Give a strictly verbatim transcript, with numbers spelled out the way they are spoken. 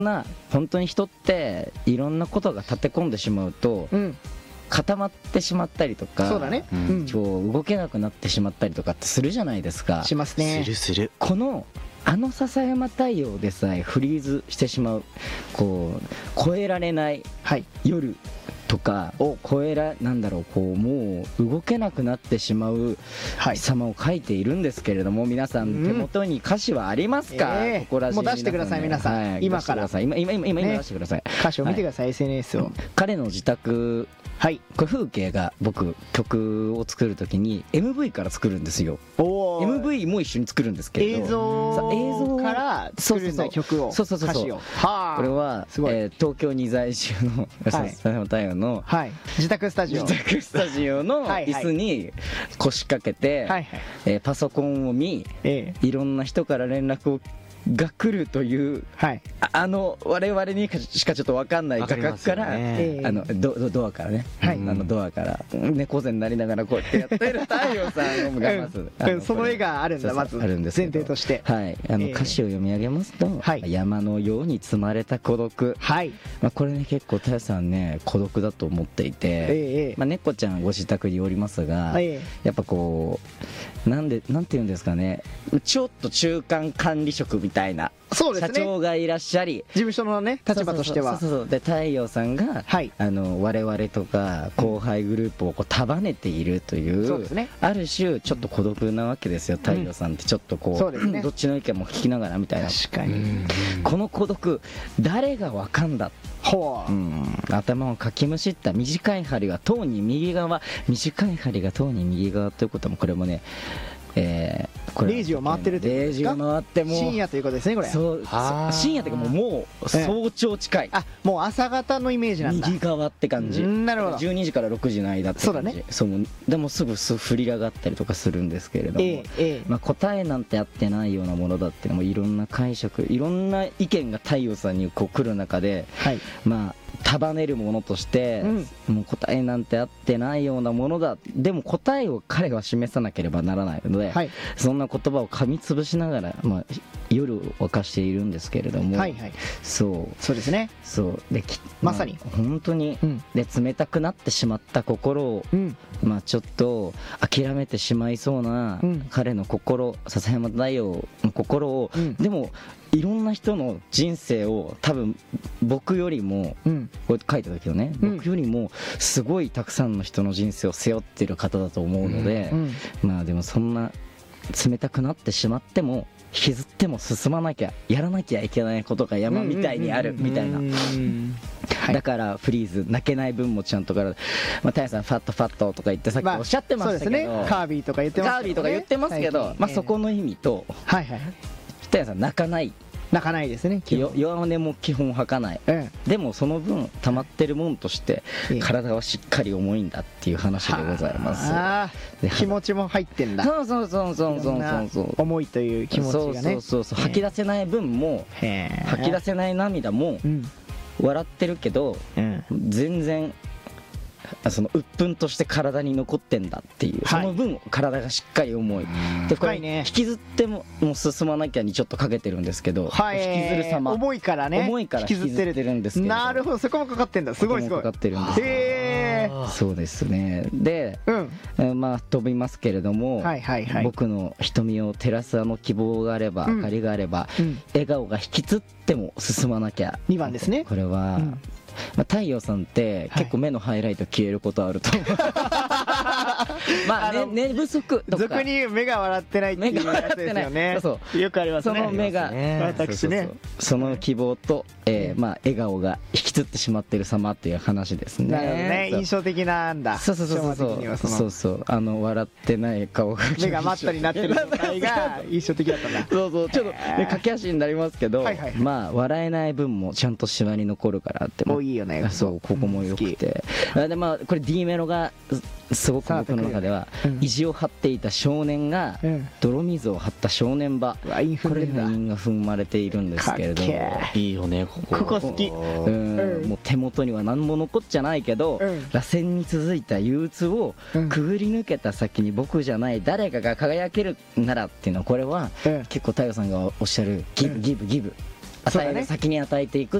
な本当に人っていろんなことが立て込んでしまうと、うん、固まってしまったりとか、 そうだね、うん、 こう動けなくなってしまったりとかってするじゃないですか。 しますね。 するする。 このあの笹山太陽でさえフリーズしてしまう、こう越えられない夜とかを超えらなんだろうこうもう動けなくなってしまう様を書いているんですけれども、皆さん手元に歌詞はありますか？ えー、 ここらもう出してください皆さん、はい、今から今今今今出してください、 歌詞を見てください、はい、エスエヌエス を。 彼の自宅、はい、これ風景が僕曲を作るときに エムブイ から作るんですよ。お エムブイ も一緒に作るんですけど、 映像映像から作るんだ曲を、歌詞を。はあ、 これは、えー、東京に在住の笹山太陽の、 はい、自宅スタジオ自宅スタジオの椅子に腰掛けて、はいはい、えー、パソコンを見、ええ、いろんな人から連絡をが来るという、はい、あ, あの我々にしかちょっと分かんない画角から、ね、あの ド, ドアからね、はい、あのドアから猫背になりながらこうやってやってる太陽さんがまず、 うん、その絵があるんだ、まずあるんです前提として、 はい、あの歌詞を読み上げますと、はい、山のように積まれた孤独、はい、まあ、これね結構太陽さんね孤独だと思っていて、えーまあ、猫ちゃんご自宅におりますが、えー、やっぱこうなんでなんていうんですかね、ちょっと中間管理職みたいなそうですね、 社長がいらっしゃり、 事務所のね立場としては、 そうそうそうそう、で太陽さんが、はい、あの我々とか後輩グループをこう束ねているという、そうですね、ある種ちょっと孤独なわけですよ、太陽さんってちょっとこう、そうですね、どっちの意見も聞きながらみたいな。 確かにこの孤独誰がわかんだ、ほう、うん、頭をかきむしった短い針が塔に右側、短い針が塔に右側ということも、これもね、えー、これれいじを回ってるってことですか？ れいじを回っても深夜ということですね、これ。 そう深夜っていうかもう、もう早朝近い、 あ、もう朝方のイメージなんだ。 右側って感じ。 なるほど。 じゅうにじからろくじの間って感じ。そうだね。そう、でもすぐすぐ振り上がったりとかするんですけれども、えーえーまあ、答えなんてあってないようなものだっていうのもいろんな解釈、いろんな意見が太陽さんにこう来る中で、はい、まあ束ねるものとして、うん、もう答えなんてあってないようなものだ、でも答えを彼は示さなければならないので、はい、そんな言葉を噛みつぶしながら、まあ、夜を明かしているんですけれども、はいはい、そうそうですね、 そうで、 まさに、 まあ、本当に、うん、で冷たくなってしまった心を、うん、まあ、ちょっと諦めてしまいそうな、うん、彼の心、笹山太陽の心を、うん、でもいろんな人の人生を多分僕よりも、うん、これ書いた時のね、うん、僕よりもすごいたくさんの人の人生を背負っている方だと思うので、うんうん、まあでもそんな冷たくなってしまっても引きずっても進まなきゃ、やらなきゃいけないことが山みたいにあるみたいな、だからフリーズ泣けない分もちゃんとから、まあ、タイさんファットファットとか言ってさっきおっしゃってましたけど、まあ、そうですね、 カービィとか言ってますけど、ね、 カービィとか言ってますけど、まあ、そこの意味と、はいはい、タイさん泣かない、 泣かないですね、 弱音も基本吐かない、うん、でもその分溜まってるもんとして体はしっかり重いんだっていう話でございます。 あ、気持ちも入ってんだ。 そうそうそうそうそうそうそう、 重いという気持ちがね、 そうそうそう、吐き出せない分も吐き出せない涙も笑ってるけど、うん、全然その鬱憤として体に残ってんだっていう、はい、その分体がしっかり重いで、これ引きずってももう進まなきゃにちょっとかけてるんですけど、はい、引きずる様、 重いからね、 重いから引きずってるんですけど、 なるほど、そこもかかってんだ、すごいすごいかかってるんです。へー、そうですね。で、うん、まあ飛びますけれども、はいはいはい、僕の瞳を照らすあの希望があれば、うん、明かりがあれば、うん、笑顔が引きつっても進まなきゃ、 にばんですね。 これは、うん、まあ、太陽さんって結構目のハイライト消えることあると思う、はい、まあ、ね、寝不足とか、 俗に言う目が笑ってないっていうやつですよね。そうそう、よくありますね。 その目が、 私ね、 その希望と、えー、まあ笑顔が引きつってしまっている様っていう話ですね。 なるほどね、印象的なんだ。 そうそうそうそうそうそう、あの笑ってない顔が目がマットになってる状態が印象的だったんだ。 そうそう、ちょっと、ね、駆け足になりますけど、はいはい、まあ笑えない分もちゃんとシワに残るからって、もういいよね、 そう、ここもよくて、うん、でまあこれ D メロがすごく僕の中では、うん、意地を張っていた少年が、うん、泥水を張った少年場、これに韻が踏まれているんですけれど、 いいよね、ここここ好き、うん、うん、もう手元には何も残っちゃないけど、うん、螺旋に続いた憂鬱をくぐり抜けた先に僕じゃない誰かが輝けるならっていうのは、これは、うん、結構太陽さんがおっしゃるギブギブギブ、 与える、先に与えていくっ